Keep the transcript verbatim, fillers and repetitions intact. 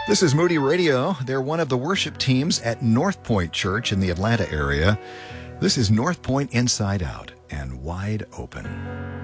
This is Moody Radio. They're one of the worship teams at North Point Church in the Atlanta area. This is North Point Inside Out and Wide Open.